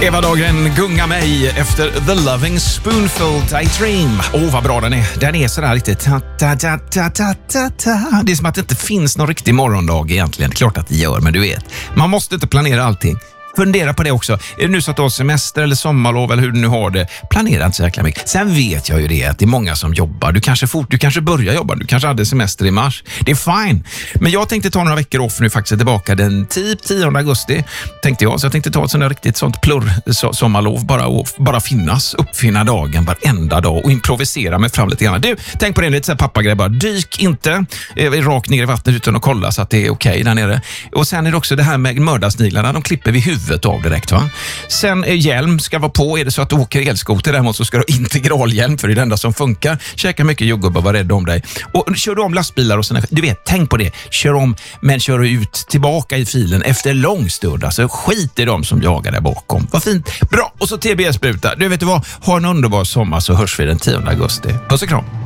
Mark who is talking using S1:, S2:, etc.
S1: Eva Dahlgren, gunga mig efter The Loving Spoonful Daydream. Vad bra den är. Den är sådär riktigt ta-ta-ta-ta-ta-ta. Det är som att det inte finns någon riktig morgondag egentligen. Klart att det gör, men du vet. Man måste inte planera allting. Fundera på det också. Är det nu så att du har semester eller sommarlov eller hur du nu har det, planera inte så jäkla mycket. Sen vet jag ju det att det är många som jobbar. Du kanske börjar jobba. Du kanske hade semester i mars. Det är fine. Men jag tänkte ta några veckor off nu, faktiskt tillbaka den 10 augusti tänkte jag. Så jag tänkte ta ett riktigt sånt sommarlov bara finnas, uppfinna dagen varenda dag och improvisera mig fram lite grann. Du, tänk på det, lite så här pappagrej bara. Dyk inte rakt ner i vattnet utan att kolla så att det är okej där nere. Och sen är det också det här med mördarsniglarna. De klipper vi huvudet av direkt, va? Sen hjälm ska vara på. Är det så att du åker elskoter däremot så ska du ha integralhjälm, för det är det enda som funkar. Käka mycket jordgubbar, var rädd om dig. Och kör du om lastbilar och sådana, du vet, tänk på det. Kör om, men kör ut tillbaka i filen efter lång stund. Alltså skit i dem som jagar där bakom. Vad fint. Bra. Och så TBS-spruta. Du vet vad? Ha en underbar sommar så hörs vi den 10 augusti. Puss och kram.